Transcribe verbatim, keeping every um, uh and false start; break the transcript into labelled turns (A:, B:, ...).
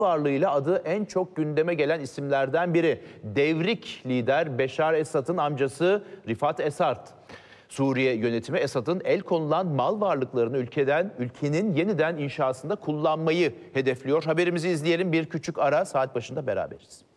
A: varlığıyla adı en çok gündeme gelen isimlerden biri. Devrik lider Beşar Esad'ın amcası Rifat Esad. Suriye yönetimi Esad'ın el konulan mal varlıklarını ülkeden ülkenin yeniden inşasında kullanmayı hedefliyor. Haberimizi izleyelim, bir küçük ara, saat başında beraberiz.